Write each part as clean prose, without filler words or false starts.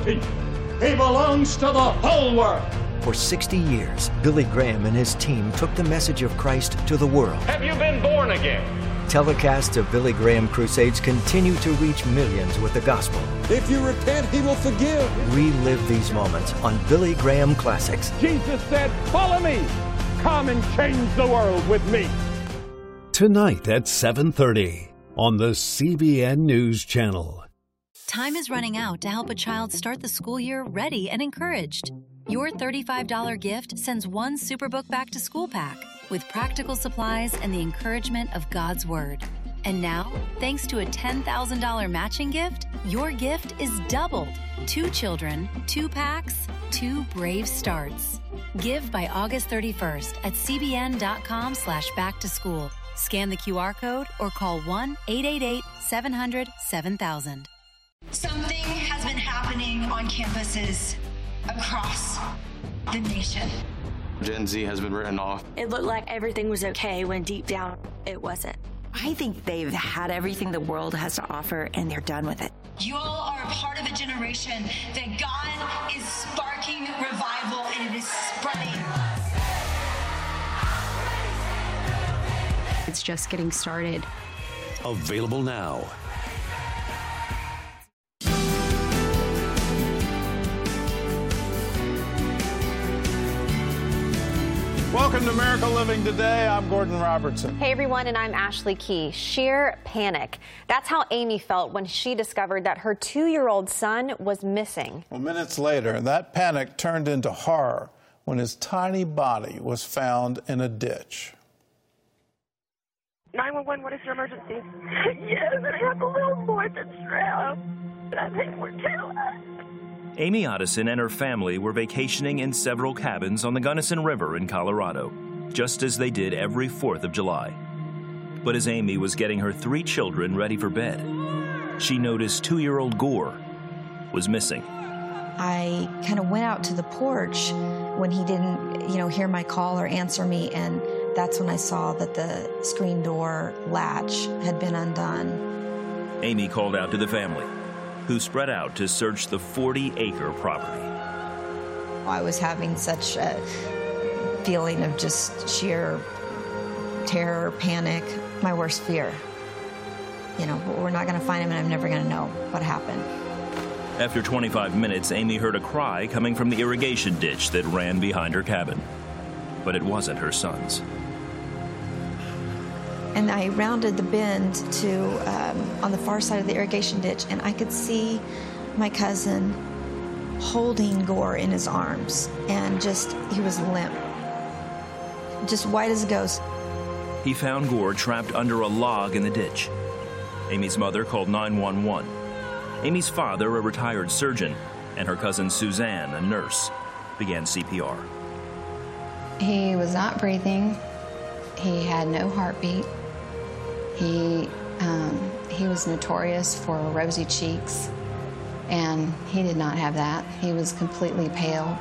guilty. He belongs to the whole world. For 60 years, Billy Graham and his team took the message of Christ to the world. Have you been born again? Telecasts of Billy Graham crusades continue to reach millions with the gospel. If you repent, he will forgive. Relive these moments on Billy Graham Classics. Jesus said, follow me. Come and change the world with me. Tonight at 7:30 on the CBN News Channel. Time is running out to help a child start the school year ready and encouraged. Your $35 gift sends one Superbook Back to School pack with practical supplies and the encouragement of God's Word. And now, thanks to a $10,000 matching gift, your gift is doubled. 2 children, 2 packs, 2 brave starts. Give by August 31st at cbn.com/backtoschool. Scan the QR code or call 1-888-700-7000. Something has been happening on campuses across the nation. Gen Z has been written off. It looked like everything was okay when deep down it wasn't. I think they've had everything the world has to offer and they're done with it. You all are a part of a generation that God is sparking revival and it is spreading. It's just getting started. Available now. Welcome to Miracle Living Today. I'm Gordon Robertson. Hey everyone, and I'm Ashley Key. Sheer panic. That's how Amy felt when she discovered that her 2-year-old son was missing. Well, minutes later, that panic turned into horror when his tiny body was found in a ditch. 911, what is your emergency? Yes, and I have a little boy that's drowned. I think we're killed. Amy Otteson and her family were vacationing in several cabins on the Gunnison River in Colorado, just as they did every 4th of July. But as Amy was getting her 3 children ready for bed, she noticed 2-year-old Gore was missing. I kind of went out to the porch when he didn't, hear my call or answer me, and that's when I saw that the screen door latch had been undone. Amy called out to the family, who spread out to search the 40-acre property. I was having such a feeling of just sheer terror, panic, my worst fear. We're not going to find him and I'm never going to know what happened. After 25 minutes, Amy heard a cry coming from the irrigation ditch that ran behind her cabin. But it wasn't her son's. And I rounded the bend to on the far side of the irrigation ditch, and I could see my cousin holding Gore in his arms, and he was limp, just white as a ghost. He found Gore trapped under a log in the ditch. Amy's mother called 911. Amy's father, a retired surgeon, and her cousin Suzanne, a nurse, began CPR. He was not breathing. He had no heartbeat. He was notorious for rosy cheeks, and he did not have that. He was completely pale.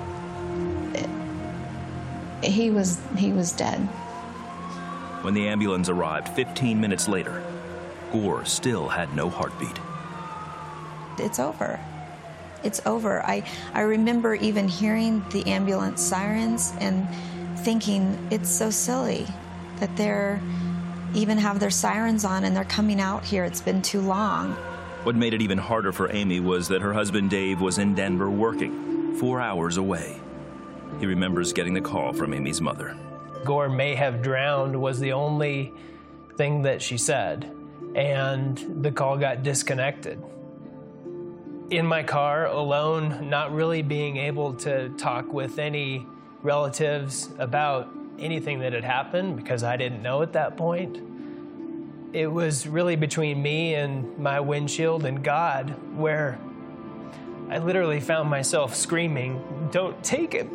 He was dead. When the ambulance arrived 15 minutes later, Gore still had no heartbeat. It's over. It's over. I remember even hearing the ambulance sirens and thinking, it's so silly that they're even have their sirens on and they're coming out here. It's been too long. What made it even harder for Amy was that her husband Dave was in Denver working, 4 hours away. He remembers getting the call from Amy's mother. Gore may have drowned was the only thing that she said, and the call got disconnected. In my car, alone, not really being able to talk with any relatives about anything that had happened because I didn't know at that point. It was really between me and my windshield and God, where I literally found myself screaming, "Don't take him."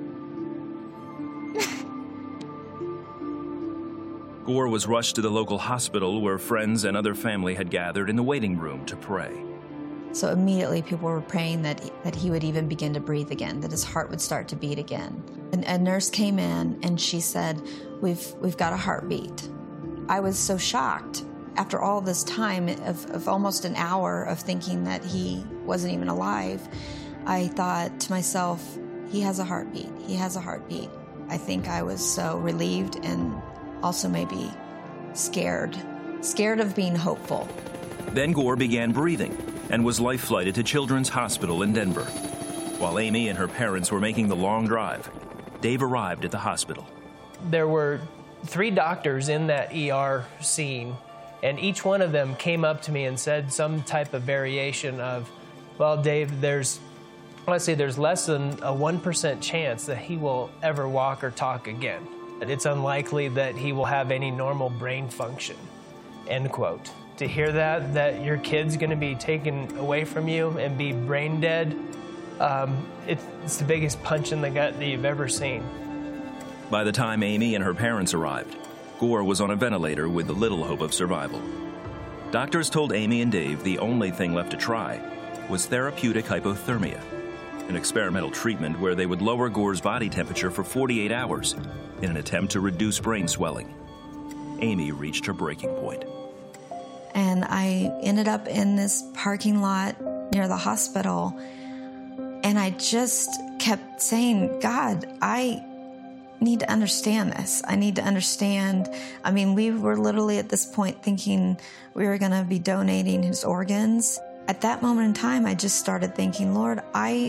Gore was rushed to the local hospital where friends and other family had gathered in the waiting room to pray. So immediately people were praying that he would even begin to breathe again, that his heart would start to beat again. And a nurse came in and she said, we've got a heartbeat. I was so shocked after all this time of almost an hour of thinking that he wasn't even alive, I thought to myself, he has a heartbeat. He has a heartbeat. I think I was so relieved and also maybe scared of being hopeful. Then Gore began breathing and was life-flighted to Children's Hospital in Denver. While Amy and her parents were making the long drive, Dave arrived at the hospital. There were 3 doctors in that ER scene, and each one of them came up to me and said some type of variation of, well, Dave, there's less than a 1% chance that he will ever walk or talk again. It's unlikely that he will have any normal brain function, end quote. To hear that your kid's gonna be taken away from you and be brain dead, it's the biggest punch in the gut that you've ever seen. By the time Amy and her parents arrived, Gore was on a ventilator with little hope of survival. Doctors told Amy and Dave the only thing left to try was therapeutic hypothermia, an experimental treatment where they would lower Gore's body temperature for 48 hours in an attempt to reduce brain swelling. Amy reached her breaking point. And I ended up in this parking lot near the hospital, and I just kept saying, God, I need to understand this. I need to understand. I mean, we were literally at this point thinking we were going to be donating his organs. At that moment in time, I just started thinking, Lord, I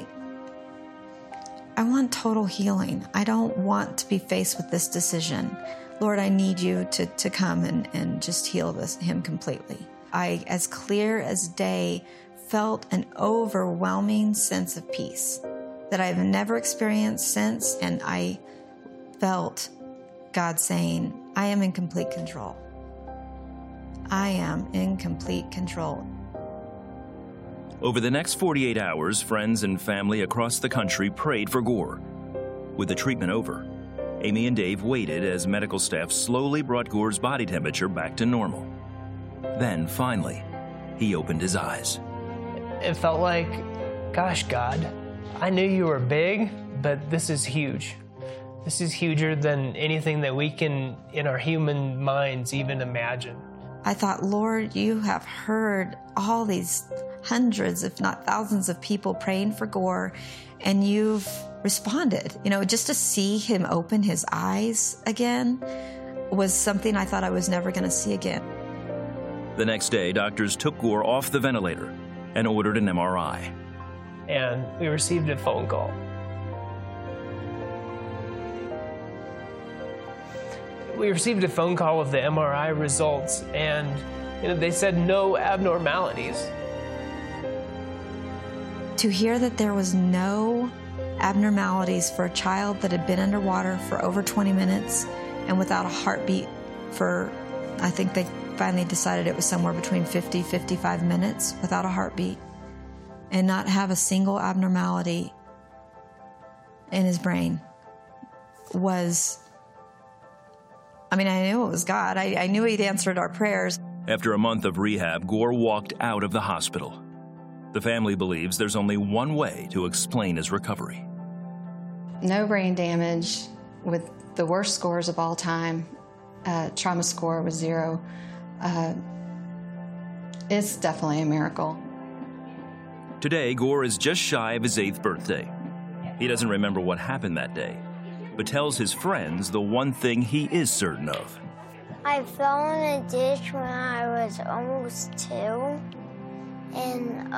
want total healing. I don't want to be faced with this decision. Lord, I need you to come and just heal him completely. I, as clear as day, felt an overwhelming sense of peace that I've never experienced since, and I felt God saying, I am in complete control. I am in complete control. Over the next 48 hours, friends and family across the country prayed for Gore. With the treatment over, Amy and Dave waited as medical staff slowly brought Gore's body temperature back to normal. Then, finally, he opened his eyes. It felt like, gosh, God, I knew you were big, but this is huge. This is huger than anything that we can, in our human minds, even imagine. I thought, Lord, you have heard all these hundreds, if not thousands of people praying for Gore, and you've responded. You know, just to see him open his eyes again was something I thought I was never going to see again. The next day, doctors took Gore off the ventilator and ordered an MRI. And we received a phone call. We received a phone call with the MRI results, and they said no abnormalities. To hear that there was no abnormalities for a child that had been underwater for over 20 minutes and without a heartbeat for, I think they finally decided it was somewhere between 50, 55 minutes without a heartbeat, and not have a single abnormality in his brain was, I mean, I knew it was God. I knew he'd answered our prayers. After a month of rehab, Gore walked out of the hospital. The family believes there's only one way to explain his recovery. No brain damage with the worst scores of all time. Trauma score was 0. It's definitely a miracle. Today, Gore is just shy of his 8th birthday. He doesn't remember what happened that day, but tells his friends the one thing he is certain of. I fell in a ditch when I was almost 2, and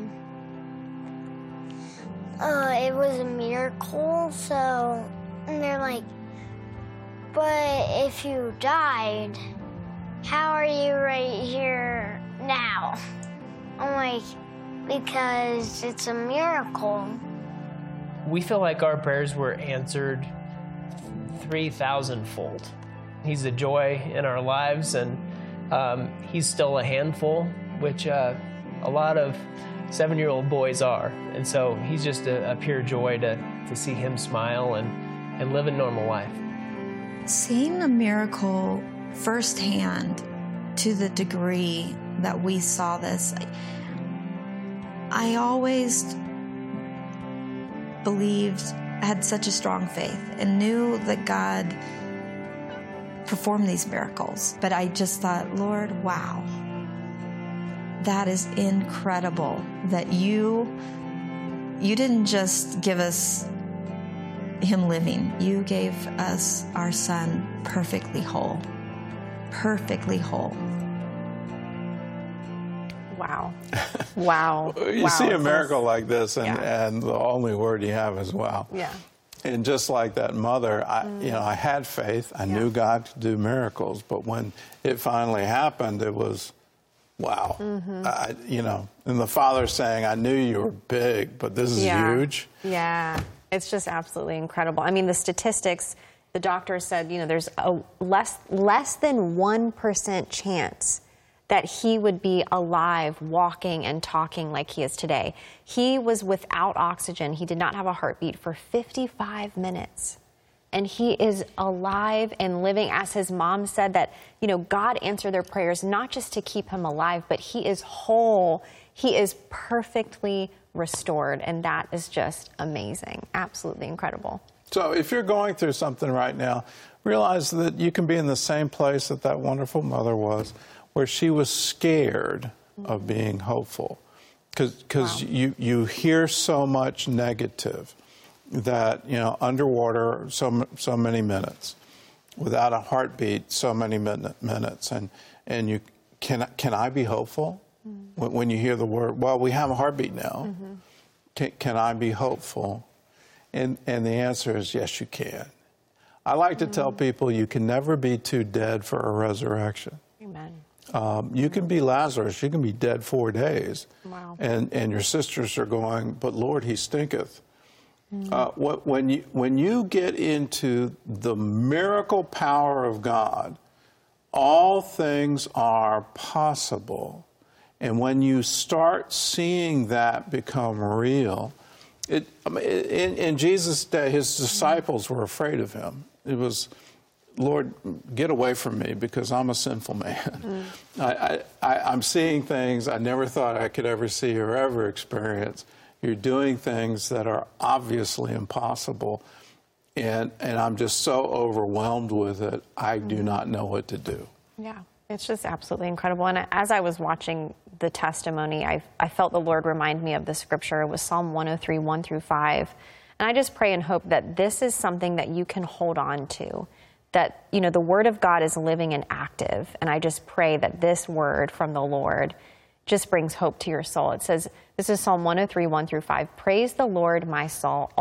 it was a miracle, and they're like, but if you died, how are you right here now? I'm like, because it's a miracle. We feel like our prayers were answered 3,000-fold. He's a joy in our lives, and he's still a handful, which a lot of 7-year-old boys are. And so he's just a pure joy to see him smile and live a normal life. Seeing a miracle firsthand to the degree that we saw this, I always believed, had such a strong faith, and knew that God perform these miracles. But I just thought, Lord, wow, that is incredible that you didn't just give us him living. You gave us our son perfectly whole. Perfectly whole. Wow. Wow. You see a miracle like this, and the only word you have is wow. Yeah. And just like that mother, I had faith. I knew God could do miracles, but when it finally happened, it was, wow. And the father saying, I knew you were big, but this is huge. Yeah. It's just absolutely incredible. I mean, the statistics, the doctor said, there's a less than 1% chance that he would be alive, walking and talking like he is today. He was without oxygen. He did not have a heartbeat for 55 minutes. And he is alive and living, as his mom said, that, God answered their prayers, not just to keep him alive, but he is whole. He is perfectly restored. And that is just amazing. Absolutely incredible. So if you're going through something right now, realize that you can be in the same place that that wonderful mother was, where she was scared of being hopeful. Because you hear so much negative that, underwater so many minutes, without a heartbeat so many minutes. And you can I be hopeful? When you hear the word, well, we have a heartbeat now. Can I be hopeful? And the answer is yes, you can. I like to tell people you can never be too dead for a resurrection. Amen. You can be Lazarus. You can be dead 4 days. Wow. And your sisters are going, but Lord, he stinketh. When you get into the miracle power of God, all things are possible. And when you start seeing that become real, in Jesus' day, his disciples were afraid of him. It was, Lord, get away from me because I'm a sinful man. I'm seeing things I never thought I could ever see or ever experience. You're doing things that are obviously impossible, and I'm just so overwhelmed with it, I do not know what to do. Yeah, it's just absolutely incredible. And as I was watching the testimony, I felt the Lord remind me of the scripture. It was Psalm 103, 1 through 5. And I just pray and hope that this is something that you can hold on to, that, the word of God is living and active. And I just pray that this word from the Lord just brings hope to your soul. It says, this is Psalm 103, 1 through 5. Praise the Lord, my soul,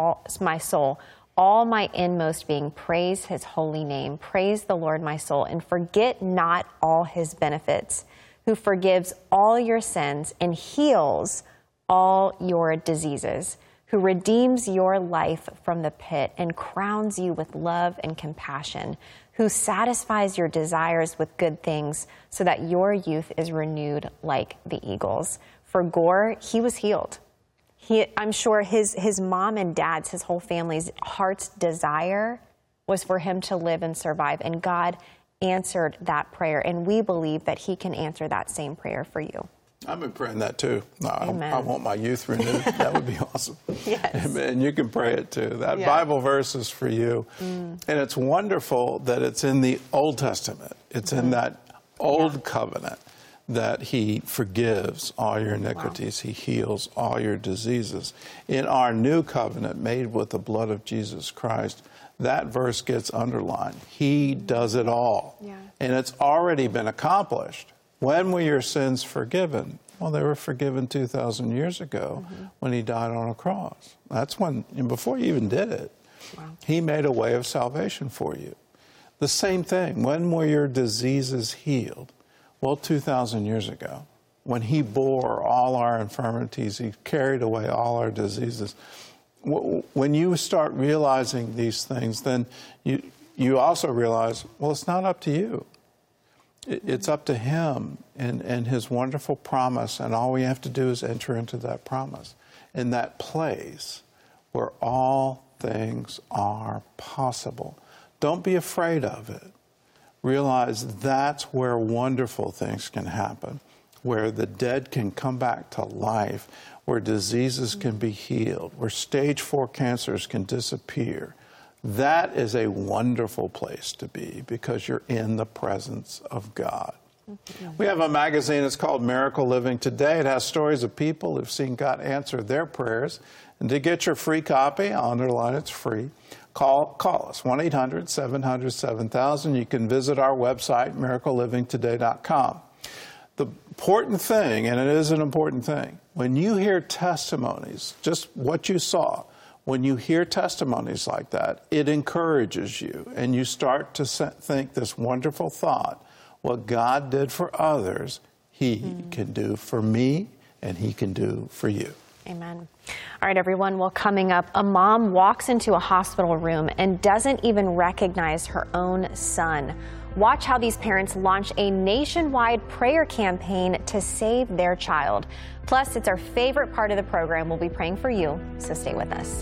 all my inmost being. Praise his holy name. Praise the Lord, my soul, and forget not all his benefits, who forgives all your sins and heals all your diseases, who redeems your life from the pit and crowns you with love and compassion, who satisfies your desires with good things so that your youth is renewed like the eagles. For Gore, he was healed. I'm sure his mom and dad's, his whole family's heart's desire was for him to live and survive. And God answered that prayer. And we believe that he can answer that same prayer for you. I've been praying that too. Amen. I want my youth renewed. That would be awesome. Yes. And you can pray it too. That Bible verse is for you. And it's wonderful that it's in the Old Testament. It's in that old covenant that he forgives all your iniquities. He heals all your diseases. In our new covenant made with the blood of Jesus Christ, that verse gets underlined. He does it all. And it's already been accomplished. When were your sins forgiven? Well, they were forgiven 2,000 years ago when he died on a cross. That's when, and before you even did it, he made a way of salvation for you. The same thing, when were your diseases healed? Well, 2,000 years ago, when he bore all our infirmities, he carried away all our diseases. When you start realizing these things, then you also realize, well, it's not up to you. It's up to him and his wonderful promise, and all we have to do is enter into that promise, in that place where all things are possible. Don't be afraid of it. Realize that's where wonderful things can happen, where the dead can come back to life, where diseases can be healed, where stage 4 cancers can disappear. That is a wonderful place to be because you're in the presence of God. We have a magazine, it's called Miracle Living Today. It has stories of people who've seen God answer their prayers. And to get your free copy, I'll underline it's free, call us, 1-800-700-7000. You can visit our website, miraclelivingtoday.com. The important thing, and it is an important thing, when you hear testimonies, just what you saw, when you hear testimonies like that, it encourages you, and you start to think this wonderful thought, what God did for others, He can do for me, and He can do for you. Amen. All right, everyone. Well, coming up, a mom walks into a hospital room and doesn't even recognize her own son. Watch how these parents launch a nationwide prayer campaign to save their child. Plus, it's our favorite part of the program. We'll be praying for you, so stay with us.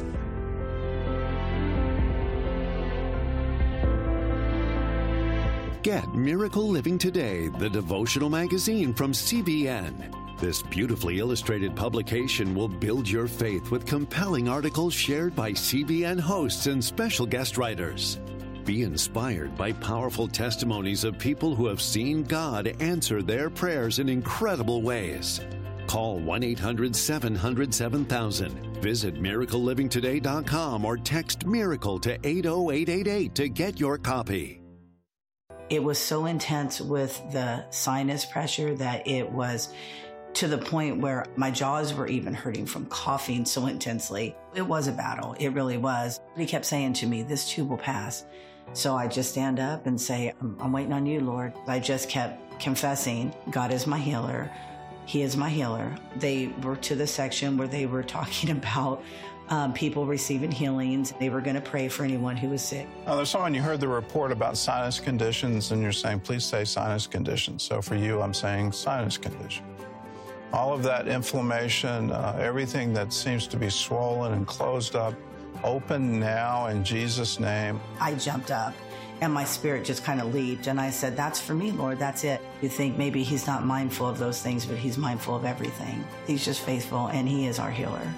Get Miracle Living Today, the devotional magazine from CBN. This beautifully illustrated publication will build your faith with compelling articles shared by CBN hosts and special guest writers. Be inspired by powerful testimonies of people who have seen God answer their prayers in incredible ways. Call 1-800-700-7000. Visit miraclelivingtoday.com or text MIRACLE to 80888 to get your copy. It was so intense with the sinus pressure that it was to the point where my jaws were even hurting from coughing so intensely. It was a battle. It really was. He kept saying to me, this too will pass. So I just stand up and say, I'm waiting on you, Lord. I just kept confessing, God is my healer. He is my healer. They were to the section where they were talking about people receiving healings. They were going to pray for anyone who was sick. Now, there's someone, you heard the report about sinus conditions, and you're saying, please say sinus conditions. So for you, I'm saying sinus condition. All of that inflammation, everything that seems to be swollen and closed up, open now in Jesus' name. I jumped up and my spirit just kind of leaped, and I said, that's for me, Lord, that's it. You think maybe He's not mindful of those things, but He's mindful of everything. He's just faithful, and He is our healer.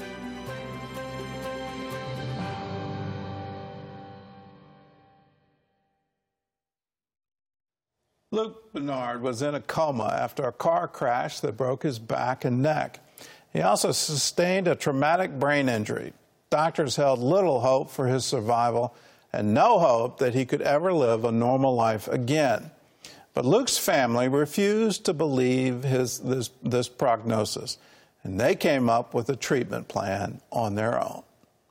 Luke Bernard was in a coma after a car crash that broke his back and neck. He also sustained a traumatic brain injury. Doctors held little hope for his survival and no hope that he could ever live a normal life again. But Luke's family refused to believe this prognosis, and they came up with a treatment plan on their own.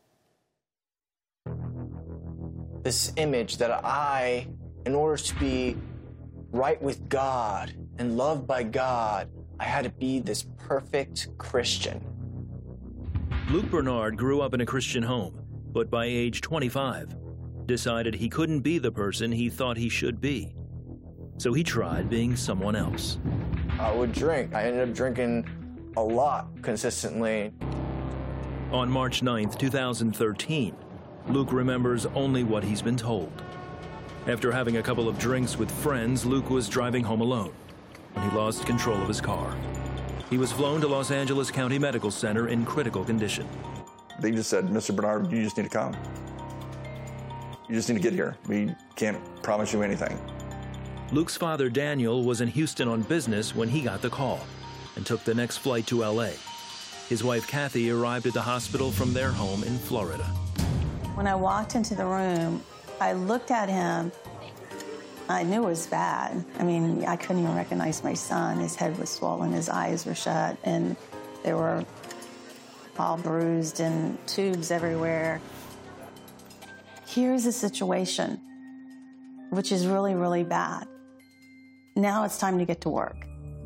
This image that in order to be right with God and loved by God, I had to be this perfect Christian. Luke Bernard grew up in a Christian home, but by age 25, decided he couldn't be the person he thought he should be. So he tried being someone else. I would drink. I ended up drinking a lot consistently. On March 9th, 2013, Luke remembers only what he's been told. After having a couple of drinks with friends, Luke was driving home alone when he lost control of his car. He was flown to Los Angeles County Medical Center in critical condition. They just said, Mr. Bernard, you just need to come. You just need to get here. We can't promise you anything. Luke's father, Daniel, was in Houston on business when he got the call and took the next flight to LA. His wife, Kathy, arrived at the hospital from their home in Florida. When I walked into the room, I looked at him. I knew it was bad. I mean, I couldn't even recognize my son. His head was swollen, his eyes were shut, and they were all bruised and tubes everywhere. Here's a situation which is really, really bad. Now it's time to get to work.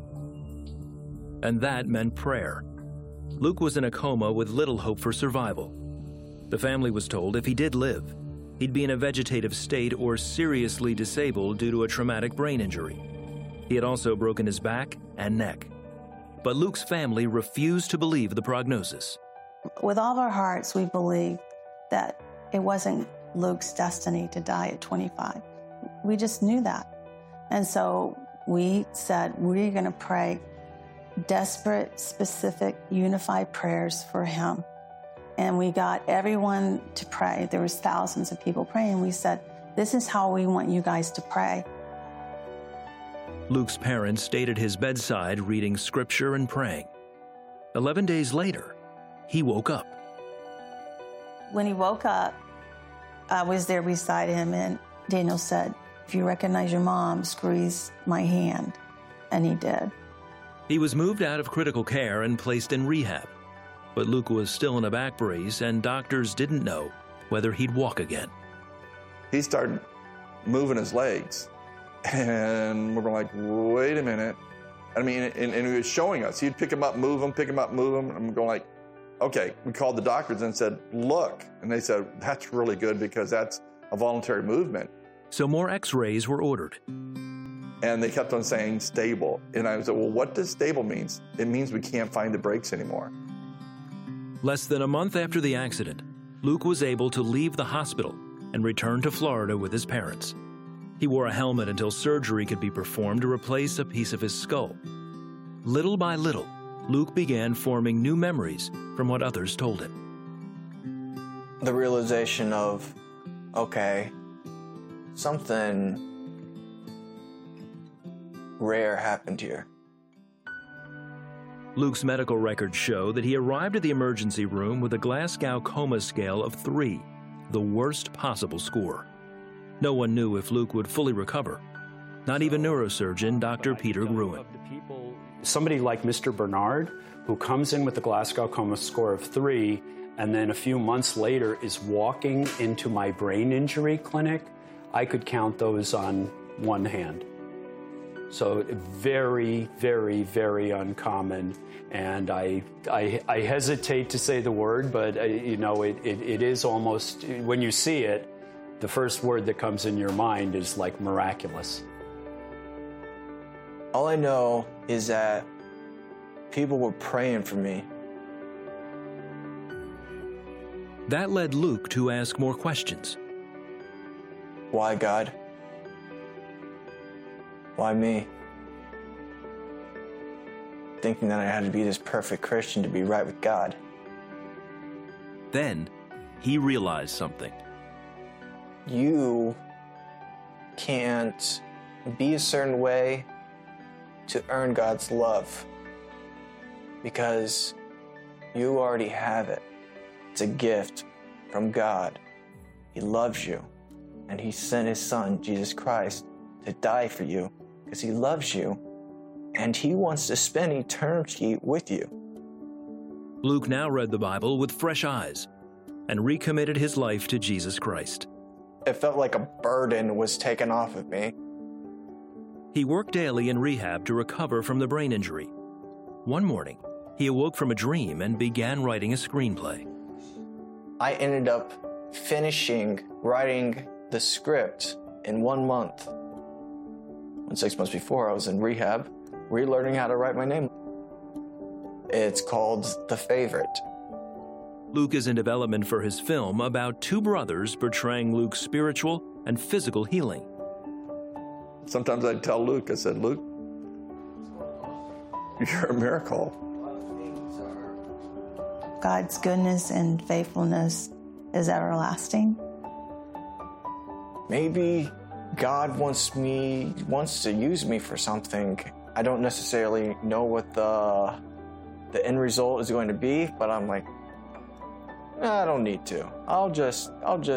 And that meant prayer. Luke was in a coma with little hope for survival. The family was told if he did live, he'd be in a vegetative state or seriously disabled due to a traumatic brain injury. He had also broken his back and neck. But Luke's family refused to believe the prognosis. With all of our hearts, we believed that it wasn't Luke's destiny to die at 25. We just knew that. And so we said, we're going to pray desperate, specific, unified prayers for him. and we got everyone to pray. There was thousands of people praying. We said, this is how we want you guys to pray. Luke's parents stayed at his bedside reading scripture and praying. 11 days later, he woke up. When he woke up, I was there beside him, and Daniel said, if you recognize your mom, squeeze my hand. And he did. He was moved out of critical care and placed in rehab. But Luke was still in a back brace, and doctors didn't know whether he'd walk again. He started moving his legs, and we were like, wait a minute. I mean, and he was showing us. He'd pick him up, move him, pick him up, move him. And we're going like, okay. We called the doctors and said, look. And they said, that's really good because that's a voluntary movement. So more x-rays were ordered. And they kept on saying stable. And I said, well, what does stable mean? It means we can't find the brakes anymore. Less than a month after the accident, Luke was able to leave the hospital and return to Florida with his parents. He wore a helmet until surgery could be performed to replace a piece of his skull. Little by little, Luke began forming new memories from what others told him. The realization of, okay, something rare happened here. Luke's medical records show that he arrived at the emergency room with a Glasgow Coma Scale of 3, the worst possible score. No one knew if Luke would fully recover, not even neurosurgeon Dr. Peter Gruen. Somebody like Mr. Bernard, who comes in with a Glasgow Coma score of 3, and then a few months later is walking into my brain injury clinic, I could count those on one hand. So very, very, very uncommon. And I hesitate to say the word, but it is almost, when you see it, the first word that comes in your mind is like miraculous. All I know is that people were praying for me. That led Luke to ask more questions. Why God? Why me? Thinking that I had to be this perfect Christian to be right with God. Then he realized something. You can't be a certain way to earn God's love because you already have it. It's a gift from God. He loves you, and He sent His Son, Jesus Christ, to die for you because He loves you, and He wants to spend eternity with you. Luke now read the Bible with fresh eyes and recommitted his life to Jesus Christ. It felt like a burden was taken off of me. He worked daily in rehab to recover from the brain injury. One morning, he awoke from a dream and began writing a screenplay. I ended up finishing writing the script in 1 month. And 6 months before, I was in rehab, relearning how to write my name. It's called The Favorite. Luke is in development for his film about two brothers portraying Luke's spiritual and physical healing. Sometimes I'd tell Luke, I said, Luke, you're a miracle. God's goodness and faithfulness is everlasting. Maybe God wants to use me for something. I don't necessarily know what the end result is going to be, but I'm like, I don't need to. I'll just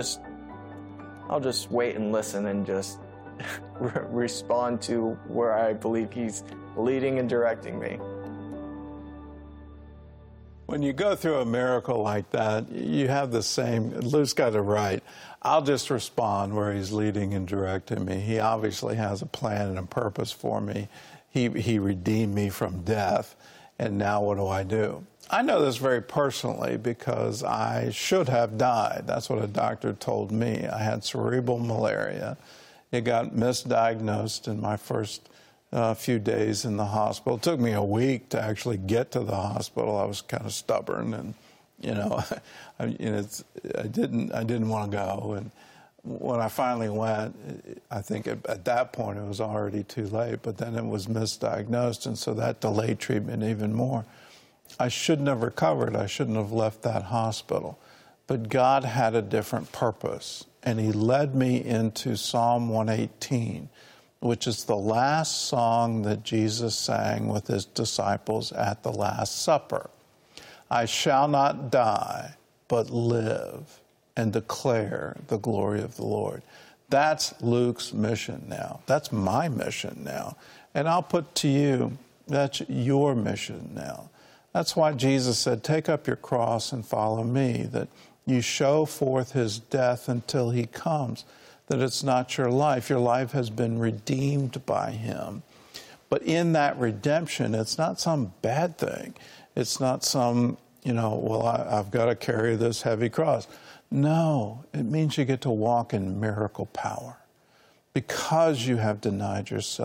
wait and listen and just respond to where I believe He's leading and directing me. When you go through a miracle like that, you have the same, Luke's got it right. I'll just respond where He's leading and directing me. He obviously has a plan and a purpose for me. He redeemed me from death, and now what do? I know this very personally because I should have died. That's what a doctor told me. I had cerebral malaria. It got misdiagnosed in my first few days in the hospital. It took me a week to actually get to the hospital. I was kind of stubborn, and I didn't want to go. And when I finally went, I think at that point it was already too late. But then it was misdiagnosed, and so that delayed treatment even more. I shouldn't have recovered. I shouldn't have left that hospital. But God had a different purpose, and he led me into Psalm 118, which is the last song that Jesus sang with his disciples at the Last Supper. I shall not die, but live and declare the glory of the Lord. That's Luke's mission now. That's my mission now. And I'll put to you, that's your mission now. That's why Jesus said, take up your cross and follow me, that you show forth his death until he comes, that it's not your life. Your life has been redeemed by him. But in that redemption, it's not some bad thing. It's not some, well, I've got to carry this heavy cross. No, it means you get to walk in miracle power because you have denied yourself.